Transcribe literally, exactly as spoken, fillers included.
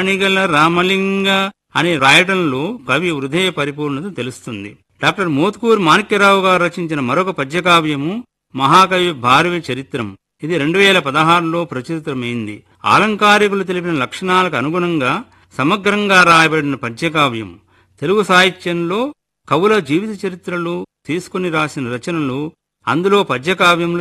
అణిగల రామలింగ అని రాయటంలో కవి హృదయ పరిపూర్ణత తెలుస్తుంది. డాక్టర్ మోత్కూరు మాణిక్యరావు గారు రచించిన మరొక పద్యకావ్యము మహాకవి భారవి చరిత్రం. ఇది రెండు వేల పదహారులో ప్రచురితమైంది. ఆలంకారికులు తెలిపిన లక్షణాలకు అనుగుణంగా సమగ్రంగా రాయబడిన పద్యకావ్యం. తెలుగు సాహిత్యంలో కవుల జీవిత చరిత్రలు తీసుకుని రాసిన రచనలు, అందులో పద్యకావ్యంలో